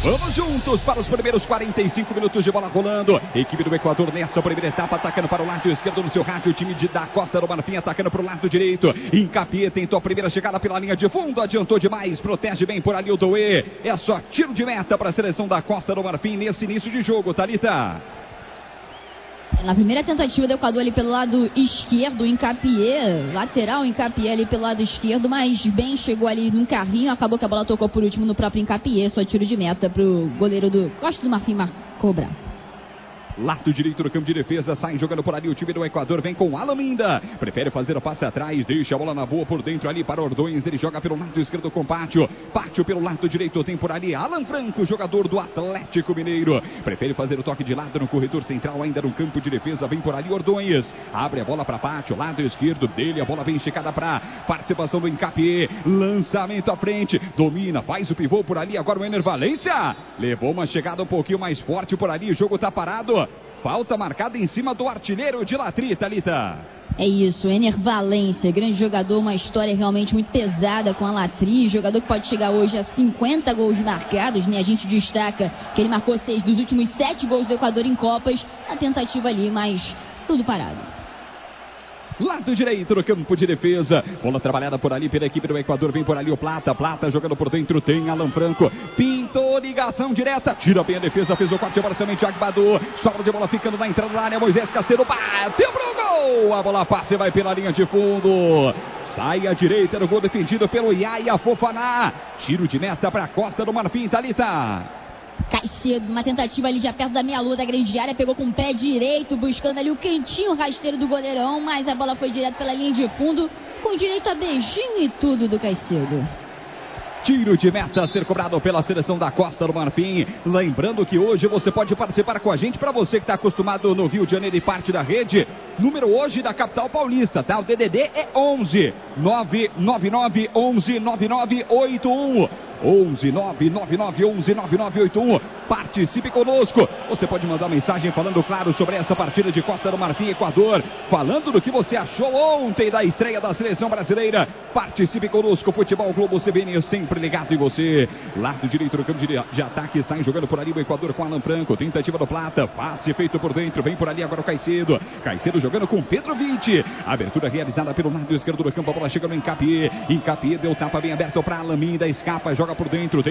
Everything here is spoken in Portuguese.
Vamos juntos para os primeiros 45 minutos de bola rolando. Equipe do Equador nessa primeira etapa, atacando para o lado esquerdo no seu rádio. O time da Costa do Marfim atacando para o lado direito. Hincapié tentou a primeira chegada pela linha de fundo, adiantou demais, protege bem por ali o Douê. É só tiro de meta para a seleção da Costa do Marfim nesse início de jogo, Thalita. Na primeira tentativa do Equador ali pelo lado esquerdo, Hincapié, lateral Hincapié ali pelo lado esquerdo, mas bem chegou ali num carrinho, acabou que a bola tocou por último no próprio Hincapié, só tiro de meta pro goleiro do Costa do Marfim cobrar. Lado direito do campo de defesa, sai jogando por ali o time do Equador, vem com Alan Minda, prefere fazer o passe atrás, deixa a bola na boa por dentro ali para Ordões, ele joga pelo lado esquerdo com Pátio pelo lado direito, tem por ali Alan Franco, jogador do Atlético Mineiro, prefere fazer o toque de lado no corredor central, ainda no campo de defesa, vem por ali Ordões, abre a bola para Pátio, lado esquerdo dele, a bola vem esticada para participação do Hincapié, lançamento à frente, domina, faz o pivô por ali, agora o Ener Valencia, levou uma chegada um pouquinho mais forte por ali, o jogo tá parado. Falta marcada em cima do artilheiro de Latri, Thalita. É isso, Ener Valencia, grande jogador, uma história realmente muito pesada com a Latri, jogador que pode chegar hoje a 50 gols marcados, né? A gente destaca que ele marcou 6 dos últimos 7 gols do Equador em Copas, na tentativa ali, mas tudo parado. Lado direito no campo de defesa, bola trabalhada por ali pela equipe do Equador, vem por ali o Plata jogando por dentro, tem Alan Franco, pintou ligação direta, tira bem a defesa, fez o corte parcialmente, Agbadu, sobra de bola ficando na entrada da área, Moisés Cacero, bateu pro gol, a bola passa e vai pela linha de fundo, sai à direita do gol defendido pelo Yaya Fofaná, tiro de meta para a Costa do Marfim, Thalita. Caicedo, uma tentativa ali já perto da meia-lua da grande área, pegou com o pé direito, buscando ali o cantinho rasteiro do goleirão, mas a bola foi direto pela linha de fundo, com direito a beijinho e tudo do Caicedo. Tiro de meta a ser cobrado pela seleção da Costa do Marfim. Lembrando que hoje você pode participar com a gente, para você que está acostumado no Rio de Janeiro e parte da rede. Número hoje da capital paulista, tá? O DDD é 11 999 11 9981. 11 999 11 9981. Participe conosco. Você pode mandar mensagem falando, claro, sobre essa partida de Costa do Marfim e Equador. Falando do que você achou ontem da estreia da seleção brasileira. Participe conosco. Futebol Globo CBN sempre ligado em você. Lado direito do campo de ataque. Sai jogando por ali o Equador com Alan Franco. Tentativa do Plata. Passe feito por dentro. Vem por ali agora o Caicedo. Caicedo jogando com Petrovic. Abertura realizada pelo lado esquerdo do campo. A bola chega no Hincapié. Hincapié deu tapa bem aberto para Alan Minda. Escapa, joga por dentro.